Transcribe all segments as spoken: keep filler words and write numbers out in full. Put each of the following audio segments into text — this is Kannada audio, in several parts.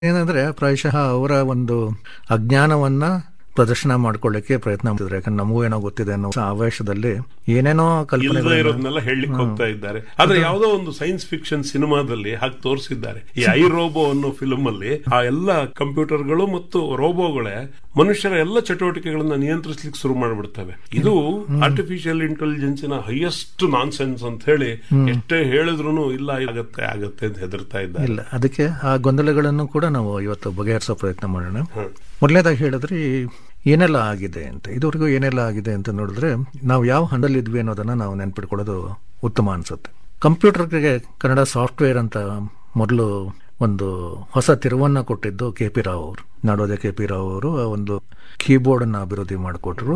ಏನಂದ್ರೆ ಪ್ರಾಯಶಃ ಅವರ ಒಂದು ಅಜ್ಞಾನವನ್ನ ಪ್ರದರ್ಶನ ಮಾಡ್ಕೊಳ್ಳಿಕ್ಕೆ ಪ್ರಯತ್ನ ಮಾಡ್ತಿದ್ರು. ಯಾಕಂದ್ರೆ ನಮಗೂ ಏನೋ ಗೊತ್ತಿದೆ ಅನ್ನೋ ಆವೇಶದಲ್ಲಿ ಏನೇನೋ ಕಲ್ಪನೆ ಇರೋದನ್ನೆಲ್ಲ ಹೇಳಲಿಕ್ಕೆ ಹೋಗ್ತಾ ಇದ್ದಾರೆ. ಆದ್ರೆ ಯಾವುದೋ ಒಂದು ಸೈನ್ಸ್ ಫಿಕ್ಷನ್ ಸಿನಿಮಾದಲ್ಲಿ ಹಾಗೆ ತೋರಿಸಿದ್ದಾರೆ. ಈ ಐ ರೋಬೋ ಅನ್ನೋ ಫಿಲ್ಮ್ ಅಲ್ಲಿ ಆ ಎಲ್ಲ ಕಂಪ್ಯೂಟರ್ಗಳು ಮತ್ತು ರೋಬೋಗಳೇ ಮನುಷ್ಯರ ಎಲ್ಲ ಚಟುವಟಿಕೆಗಳನ್ನ ನಿಯಂತ್ರಿಸಲಿಕ್ಕೆ ಶುರು ಮಾಡಿಬಿಡ್ತವೆ. ಇದು ಆರ್ಟಿಫಿಷಿಯಲ್ ಇಂಟೆಲಿಜೆನ್ಸಿನ ಹೈಯೆಸ್ಟ್ ನಾನ್ ಸೆನ್ಸ್ ಅಂತ ಹೇಳಿ ಎಷ್ಟೇ ಹೇಳಿದ್ರು ಇಲ್ಲ ಆಗತ್ತೆ ಆಗತ್ತೆ ಅಂತ ಹೆದರ್ತಾ ಇದ್ದಾರೆ. ಇಲ್ಲ, ಅದಕ್ಕೆ ಆ ಗೊಂದಲಗಳನ್ನು ಕೂಡ ನಾವು ಇವತ್ತು ಬಗೆಹರಿಸೋ ಪ್ರಯತ್ನ ಮಾಡೋಣ. ಮೊದಲನೇದಾಗಿ ಹೇಳಿದ್ರೆ ಏನೆಲ್ಲ ಆಗಿದೆ ಅಂತ, ಇದುವರೆಗೂ ಏನೆಲ್ಲ ಆಗಿದೆ ಅಂತ ನೋಡಿದ್ರೆ ನಾವು ಯಾವ ಹಂತದಲ್ಲಿ ಇದ್ವಿ ಅನ್ನೋದನ್ನ ನಾವು ನೆನ್ಪಿಟ್ಕೊಳ್ಳೋದು ಉತ್ತಮ ಅನ್ಸುತ್ತೆ. ಕಂಪ್ಯೂಟರ್ಗೆ ಕನ್ನಡ ಸಾಫ್ಟ್ವೇರ್ ಅಂತ ಮೊದಲು ಒಂದು ಹೊಸ ತಿರುವನ್ನ ಕೊಟ್ಟಿದ್ದು ಕೆ ಪಿ ರಾವ್ ಅವರು. ನಾಡೋಜ ಕೆ ಪಿ ರಾವ್ ಅವರು ಒಂದು ಕೀಬೋರ್ಡ್ ಅನ್ನ ಅಭಿವೃದ್ಧಿ ಮಾಡಿಕೊಟ್ರು.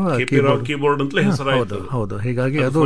ಹೌದು ಹೌದು ಹೀಗಾಗಿ ಅದು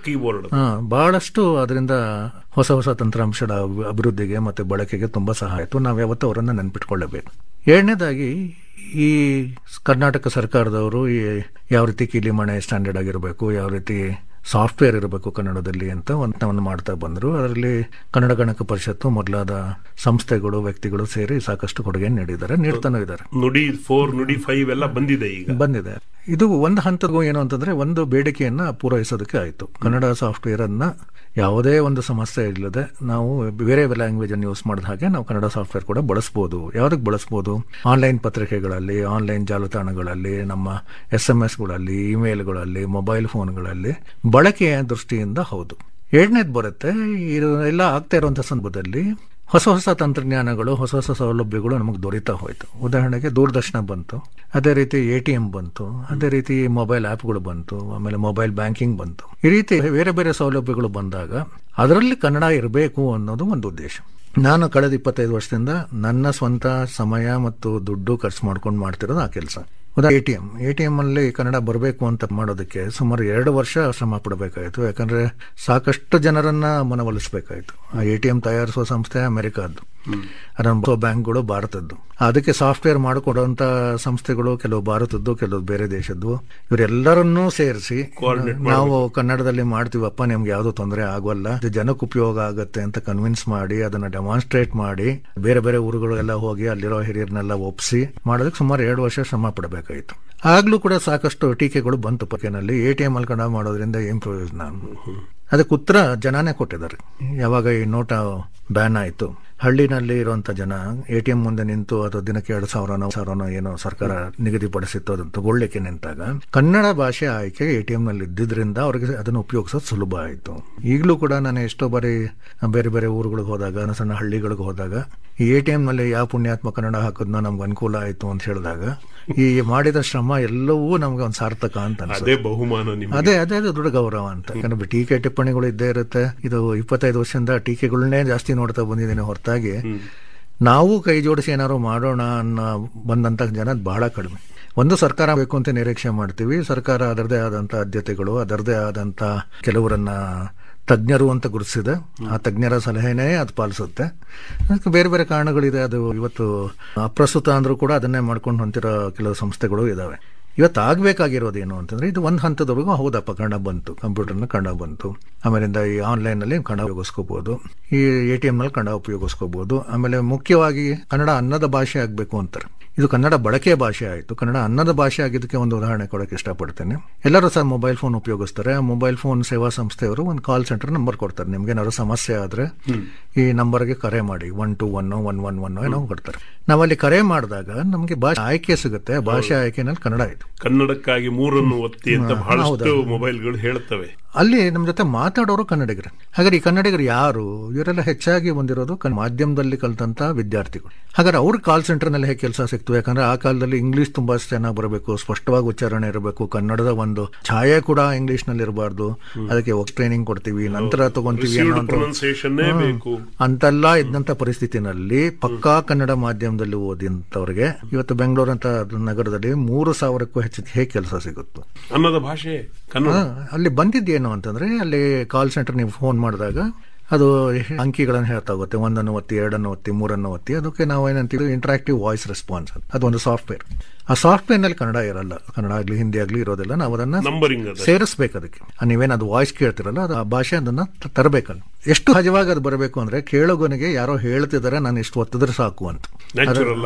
ಬಹಳಷ್ಟು ಅದರಿಂದ ಹೊಸ ಹೊಸ ತಂತ್ರಾಂಶದ ಅಭಿವೃದ್ಧಿಗೆ ಮತ್ತೆ ಬಳಕೆಗೆ ತುಂಬಾ ಸಹಾಯ ಆಯಿತು. ನಾವು ಯಾವತ್ತೂ ಅವರನ್ನ ನೆನ್ಪಿಟ್ಕೊಳ್ಳಬೇಕು. ಎರಡನೇದಾಗಿ ಈ ಕರ್ನಾಟಕ ಸರ್ಕಾರದವರು ಯಾವ ರೀತಿ ಕೀಲಿಮಣೆ ಸ್ಟ್ಯಾಂಡರ್ಡ್ ಆಗಿರಬೇಕು, ಯಾವ ರೀತಿ ಸಾಫ್ಟ್ವೇರ್ ಇರಬೇಕು ಕನ್ನಡದಲ್ಲಿ ಅಂತ ಒಂದು ಮಾಡ್ತಾ ಬಂದರು. ಅದರಲ್ಲಿ ಕನ್ನಡ ಗಣಕ ಪರಿಷತ್ತು ಮೊದಲಾದ ಸಂಸ್ಥೆಗಳು ವ್ಯಕ್ತಿಗಳು ಸೇರಿ ಸಾಕಷ್ಟು ಕೊಡುಗೆ ನೀಡಿದ್ದಾರೆ, ನೀಡ್ತಾನೂ ಇದ್ದಾರೆ. ನುಡಿ ಫೋರ್ ನುಡಿ ಫೈವ್ ಎಲ್ಲ ಬಂದಿದೆ ಈಗ ಬಂದಿದೆ. ಇದು ಒಂದು ಹಂತಕ್ಕೂ ಏನು ಅಂತಂದ್ರೆ ಒಂದು ಬೇಡಿಕೆಯನ್ನ ಪೂರೈಸೋದಕ್ಕೆ ಆಯಿತು. ಕನ್ನಡ ಸಾಫ್ಟ್ವೇರ್ ಅನ್ನ ಯಾವುದೇ ಒಂದು ಸಮಸ್ಯೆ ಇಲ್ಲದೆ ನಾವು ಬೇರೆ ಲ್ಯಾಂಗ್ವೇಜ್ ಅನ್ನು ಯೂಸ್ ಮಾಡಿದ ಹಾಗೆ ನಾವು ಕನ್ನಡ ಸಾಫ್ಟ್ವೇರ್ ಕೂಡ ಬಳಸಬಹುದು. ಯಾವುದಕ್ಕೆ ಬಳಸಬಹುದು? ಆನ್ಲೈನ್ ಪತ್ರಿಕೆಗಳಲ್ಲಿ, ಆನ್ಲೈನ್ ಜಾಲತಾಣಗಳಲ್ಲಿ, ನಮ್ಮ ಎಸ್ ಎಂ ಎಸ್ಗಳಲ್ಲಿ, ಇಮೇಲ್ಗಳಲ್ಲಿ, ಮೊಬೈಲ್ ಫೋನ್ಗಳಲ್ಲಿ ಬಳಕೆಯ ದೃಷ್ಟಿಯಿಂದ ಹೌದು. ಎರಡನೇದು ಬರುತ್ತೆ, ಇದು ಎಲ್ಲ ಆಗ್ತಾ ಇರುವಂತಹ ಸಂದರ್ಭದಲ್ಲಿ ಹೊಸ ಹೊಸ ತಂತ್ರಜ್ಞಾನಗಳು, ಹೊಸ ಹೊಸ ಸೌಲಭ್ಯಗಳು ನಮಗೆ ದೊರೀತಾ ಹೋಯ್ತು. ಉದಾಹರಣೆಗೆ ದೂರದರ್ಶನ ಬಂತು, ಅದೇ ರೀತಿ ಎ ಟಿ ಎಂ ಬಂತು, ಅದೇ ರೀತಿ ಮೊಬೈಲ್ ಆ್ಯಪ್ಗಳು ಬಂತು, ಆಮೇಲೆ ಮೊಬೈಲ್ ಬ್ಯಾಂಕಿಂಗ್ ಬಂತು. ಈ ರೀತಿ ಬೇರೆ ಬೇರೆ ಸೌಲಭ್ಯಗಳು ಬಂದಾಗ ಅದರಲ್ಲಿ ಕನ್ನಡ ಇರಬೇಕು ಅನ್ನೋದು ಒಂದು ಉದ್ದೇಶ. ನಾನು ಕಳೆದ ಇಪ್ಪತ್ತೈದು ವರ್ಷದಿಂದ ನನ್ನ ಸ್ವಂತ ಸಮಯ ಮತ್ತು ದುಡ್ಡು ಖರ್ಚು ಮಾಡ್ಕೊಂಡು ಮಾಡ್ತಿರೋದು ಆ ಕೆಲಸ. ಉದಾಹರಣೆ A T M A T M ಅಲ್ಲಿ ಕನ್ನಡ ಬರಬೇಕು ಅಂತ ಮಾಡೋದಕ್ಕೆ ಸುಮಾರು ಎರಡು ವರ್ಷ ಶ್ರಮ ಪಡಬೇಕಾಯಿತು. ಯಾಕಂದ್ರೆ ಸಾಕಷ್ಟು ಜನರನ್ನ ಮನವೊಲಿಸಬೇಕಾಯಿತು. ಆ ಎ ಟಿ ಎಂ ತಯಾರಿಸುವ ಸಂಸ್ಥೆ ಅಮೆರಿಕದ್ದು, ಅದನ್ನು ಬ್ಯಾಂಕ್ಗಳು ಭಾರತದ್ದು. ಅದಕ್ಕೆ ಸಾಫ್ಟ್ವೇರ್ ಮಾಡಿಕೊಡುವಂತ ಸಂಸ್ಥೆಗಳು ಕೆಲವು ಭಾರತದ್ದು, ಕೆಲವು ಬೇರೆ ದೇಶದ್ದು. ಇವರೆಲ್ಲರನ್ನೂ ಸೇರಿಸಿ ನಾವು ಕನ್ನಡದಲ್ಲಿ ಮಾಡ್ತೀವಪ್ಪ, ನಿಮ್ಗೆ ಯಾವ್ದು ತೊಂದರೆ ಆಗೋಲ್ಲ, ಇದು ಜನಕ್ಕೆ ಉಪಯೋಗ ಆಗತ್ತೆ ಅಂತ ಕನ್ವಿನ್ಸ್ ಮಾಡಿ ಅದನ್ನ ಡೆಮಾನ್ಸ್ಟ್ರೇಟ್ ಮಾಡಿ ಬೇರೆ ಬೇರೆ ಊರುಗಳೆಲ್ಲ ಹೋಗಿ ಅಲ್ಲಿರೋ ಹಿರಿಯರನ್ನೆಲ್ಲ ಒಪ್ಪಿಸಿ ಮಾಡೋದಕ್ಕೆ ಸುಮಾರು ಎರಡು ವರ್ಷ ಶ್ರಮ ಪಡಬೇಕಾಯಿತು. ಆಗ್ಲೂ ಕೂಡ ಸಾಕಷ್ಟು ಟೀಕೆಗಳು ಬಂತು ಪಕ್ಕನಲ್ಲಿ. ಎ ಟಿ ಎಂ ಅಲ್ಲಿ ಕನ್ನಡ ಮಾಡೋದ್ರಿಂದ ಏನ್ ಪ್ರಯೋಜನ? ಅದಕ್ಕೆ ಉತ್ತರ ಜನಾನೇ ಕೊಟ್ಟಿದ್ದಾರೆ. ಯಾವಾಗ ಈ ನೋಟ ಬ್ಯಾನ್ ಆಯಿತು, ಹಳ್ಳಿನಲ್ಲಿ ಇರುವಂತ ಜನ ಎ ಟಿ ಎಂ ಮುಂದೆ ನಿಂತು ಅದು ದಿನಕ್ಕೆ ಎರಡು ಸಾವಿರನೋ ಸಾವಿರನೋ ಏನೋ ಸರ್ಕಾರ ನಿಗದಿಪಡಿಸಿತ್ತು ಅದನ್ನು ತಗೊಳ್ಳಿಕ್ಕೆ ನಿಂತಾಗ ಕನ್ನಡ ಭಾಷೆ ಆಯ್ಕೆ ಎ ಟಿ ಎಂ ನಲ್ಲಿ ಇದ್ದಿದ್ರಿಂದ ಅವ್ರಿಗೆ ಅದನ್ನು ಉಪಯೋಗಿಸೋದು ಸುಲಭ ಆಯಿತು. ಈಗಲೂ ಕೂಡ ನಾನು ಎಷ್ಟೋ ಬಾರಿ ಬೇರೆ ಬೇರೆ ಊರುಗಳಿಗೆ ಹೋದಾಗ, ಸಣ್ಣ ಹಳ್ಳಿಗಳಿಗೆ ಹೋದಾಗ ಈ ಎ ಟಿ ಎಂ ನಲ್ಲಿ ಯಾವ ಪುಣ್ಯಾತ್ಮ ಕನ್ನಡ ಹಾಕೋದ್ನೋ ನಮ್ಗೆ ಅನುಕೂಲ ಆಯಿತು ಅಂತ ಹೇಳಿದಾಗ ಈ ಮಾಡಿದ ಶ್ರಮ ಎಲ್ಲವೂ ನಮ್ಗೆ ಒಂದು ಸಾರ್ಥಕ ಅಂತ ಅದೇ ಬಹುಮಾನ, ಅದೇ ಅದೇ ದೊಡ್ಡ ಗೌರವ ಅಂತ. ಯಾಕಂದ್ರೆ ಟೀಕೆ ಟಿಪ್ಪಣಿಗಳು ಇದ್ದೇ ಇರುತ್ತೆ. ಇದು ಇಪ್ಪತ್ತೈದು ವರ್ಷದಿಂದ ಟೀಕೆಗಳನ್ನೇ ಜಾಸ್ತಿ ನೋಡ್ತಾ ಬಂದಿದ್ದೀನಿ ಹೊರತಾಗಿ ನಾವು ಕೈ ಜೋಡಿಸಿ ಏನಾದ್ರು ಮಾಡೋಣ ಅನ್ನೋ ಬಂದಂತ ಜನ ಬಹಳ ಕಡಿಮೆ. ಒಂದು ಸರ್ಕಾರ ಬೇಕು ಅಂತ ನಿರೀಕ್ಷೆ ಮಾಡ್ತೀವಿ. ಸರ್ಕಾರ ಅದರದೇ ಆದಂತ ಆದ್ಯತೆಗಳು, ಅದರದೇ ಆದಂತ ಕೆಲವರನ್ನ ತಜ್ಞರು ಅಂತ ಗುರುತಿಸಿದೆ. ಆ ತಜ್ಞರ ಸಲಹೆನೇ ಅದು ಪಾಲಿಸುತ್ತೆ. ಅದಕ್ಕೆ ಬೇರೆ ಬೇರೆ ಕಾರಣಗಳಿದೆ. ಅದು ಇವತ್ತು ಅಪ್ರಸ್ತುತ ಅಂದ್ರೂ ಕೂಡ ಅದನ್ನೇ ಮಾಡ್ಕೊಂಡು ಹೊಂತಿರೋ ಕೆಲವು ಸಂಸ್ಥೆಗಳು ಇದಾವೆ. ಇವತ್ತು ಆಗ್ಬೇಕಾಗಿರೋದು ಏನು ಅಂತಂದ್ರೆ ಇದು ಒಂದು ಹಂತದವರೆಗೂ ಹೌದಪ್ಪ ಕನ್ನಡ ಬಂತು, ಕಂಪ್ಯೂಟರ್ನ ಕನ್ನಡ ಬಂತು, ಆಮೇಲಿಂದ ಈ ಆನ್ಲೈನ್ ನಲ್ಲಿ ಕನ್ನಡ ಉಪಯೋಗಿಸ್ಕೋಬಹುದು, ಈ ಎ ಟಿ ಎಂ ನಲ್ಲಿ ಕನ್ನಡ ಉಪಯೋಗಿಸ್ಕೋಬಹುದು. ಆಮೇಲೆ ಮುಖ್ಯವಾಗಿ ಕನ್ನಡ ಅನ್ನದ ಭಾಷೆ ಆಗ್ಬೇಕು ಅಂತಾರೆ. ಇದು ಕನ್ನಡ ಬಳಕೆಯ ಭಾಷೆ ಆಯಿತು. ಕನ್ನಡ ಅನ್ನದ ಭಾಷೆ ಆಗಿದ್ದಕ್ಕೆ ಒಂದು ಉದಾಹರಣೆ ಕೊಡೋಕೆ ಇಷ್ಟಪಡ್ತೇನೆ. ಎಲ್ಲರೂ ಸಹ ಮೊಬೈಲ್ ಫೋನ್ ಉಪಯೋಗಿಸ್ತಾರೆ. ಮೊಬೈಲ್ ಫೋನ್ ಸೇವಾ ಸಂಸ್ಥೆಯವರು ಒಂದು ಕಾಲ್ ಸೆಂಟರ್ ನಂಬರ್ ಕೊಡ್ತಾರೆ. ನಿಮ್ಗೆ ಏನಾದ್ರು ಸಮಸ್ಯೆ ಆದ್ರೆ ಈ ನಂಬರ್ಗೆ ಕರೆ ಮಾಡಿ, one to one one one one ಏನೋ ಕೊಡ್ತಾರೆ. ನಾವಲ್ಲಿ ಕರೆ ಮಾಡಿದಾಗ ನಮಗೆ ಭಾಷೆ ಆಯ್ಕೆ ಸಿಗುತ್ತೆ. ಭಾಷೆ ಆಯ್ಕೆನಲ್ಲಿ ಕನ್ನಡ ಆಯ್ತು. ಕನ್ನಡಕ್ಕಾಗಿ ಮೂರನ್ನು ಒತ್ತಿ ಅಂತ ಬಹಳಷ್ಟು ಮೊಬೈಲ್ಗಳು ಹೇಳ್ತವೆ. ಅಲ್ಲಿ ನಮ್ಮ ಜೊತೆ ಮಾತಾಡೋರು ಕನ್ನಡಿಗರು. ಹಾಗಾದ್ರೆ ಈ ಕನ್ನಡಿಗರು ಯಾರು? ಇವರೆಲ್ಲ ಹೆಚ್ಚಾಗಿ ಬಂದಿರೋದು ಮಾಧ್ಯಮದಲ್ಲಿ ಕಲಿತಂತ ವಿದ್ಯಾರ್ಥಿಗಳು. ಹಾಗಾದ್ರೆ ಅವ್ರ ಕಾಲ್ ಸೆಂಟರ್ ನಲ್ಲಿ ಹೇಗೆ ಕೆಲಸ ಸಿಕ್ತು? ಯಾಕಂದ್ರೆ ಆ ಕಾಲದಲ್ಲಿ ಇಂಗ್ಲಿಷ್ ತುಂಬಾ ಚೆನ್ನಾಗಿ ಬರಬೇಕು, ಸ್ಪಷ್ಟವಾಗಿ ಉಚ್ಚಾರಣೆ ಇರಬೇಕು, ಕನ್ನಡದ ಒಂದು ಛಾಯೆ ಕೂಡ ಇಂಗ್ಲಿಷ್ ನಲ್ಲಿ ಇರಬಾರ್ದು. ಅದಕ್ಕೆ ಟ್ರೈನಿಂಗ್ ಕೊಡ್ತೀವಿ, ನಂತರ ತಗೊಂತೀವಿ ಅಂತೆಲ್ಲ ಇದ್ದಂತ ಪರಿಸ್ಥಿತಿನಲ್ಲಿ ಪಕ್ಕಾ ಕನ್ನಡ ಮಾಧ್ಯಮದಲ್ಲಿ ಓದಿದಂತವ್ರಿಗೆ ಇವತ್ತು ಬೆಂಗಳೂರು ಅಂತ ನಗರದಲ್ಲಿ ಮೂರು ಸಾವಿರಕ್ಕೂ ಹೆಚ್ಚು ಹೇಗೆ ಕೆಲಸ ಸಿಗುತ್ತೆ? ಅನ್ನೋದ ಭಾಷೆ ಅಲ್ಲಿ ಬಂದಿದ್ದೇನು ಅಂತಂದ್ರೆ ಅಲ್ಲಿ ಕಾಲ್ ಸೆಂಟರ್ ನೀವು ಫೋನ್ ಮಾಡಿದಾಗ ಅದು ಅಂಕಿಗಳನ್ನು ಹೇಳ್ತಾ ಹೋಗುತ್ತೆ, ಒಂದನ್ನು ಒತ್ತಿ, ಎರಡನ್ನು ಒತ್ತಿ, ಮೂರನ್ನು ಒತ್ತಿ. ಅದಕ್ಕೆ ನಾವು ಏನಂತೀವಿ ಇಂಟರಾಕ್ಟಿವ್ ವಾಯ್ಸ್ ರೆಸ್ಪಾನ್ಸ್ ಅಂತ. ಅದೊಂದು ಸಾಫ್ಟ್ವೇರ್. ಆ ಸಾಫ್ಟ್ವೇರ್ ನಲ್ಲಿ ಕನ್ನಡ ಇರಲ್ಲ, ಕನ್ನಡ ಆಗ್ಲಿ ಹಿಂದಿ ಆಗ್ಲಿ ಇರೋದಿಲ್ಲ. ನಾವು ಅದನ್ನ ನಂಬರಿಂಗ್ ಸೇರಿಸಬೇಕು. ಅದಕ್ಕೆ ನೀವೇನು ಅದು ವಾಯ್ಸ್ ಕೇಳ್ತಿರಲ್ಲ, ಅದು ಆ ಭಾಷೆ ಅದನ್ನ ತರಬೇಕಲ್ಲ. ಎಷ್ಟು ಸಹಜವಾಗಿ ಅದು ಬರಬೇಕು ಅಂದ್ರೆ ಕೇಳೋಗನಿಗೆ ಯಾರೋ ಹೇಳ್ತಿದ್ದಾರೆ ನಾನು ಇಷ್ಟು ಒತ್ತಿದ್ರೆ ಸಾಕು ಅಂತ.